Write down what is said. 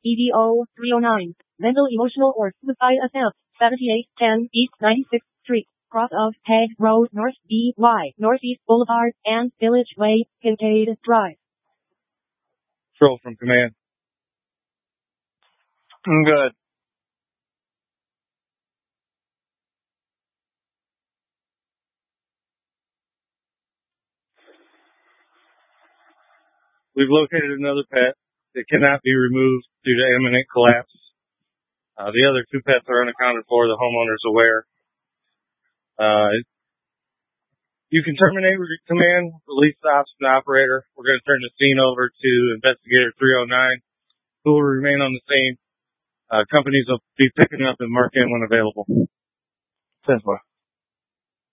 EDO 309. Mental, emotional, or suicide attempt. 7810 East 96th Street. Cross of Peg Road North BY. Northeast Boulevard and Village Way, Kincaid Drive. Patrol from command. Good. We've located another pet that cannot be removed due to imminent collapse. The other two pets are unaccounted for. The homeowner is aware. You can terminate with your command, release the option operator. We're going to turn the scene over to Investigator 309, who will remain on the scene. Companies will be picking up and marking when available. 10-4.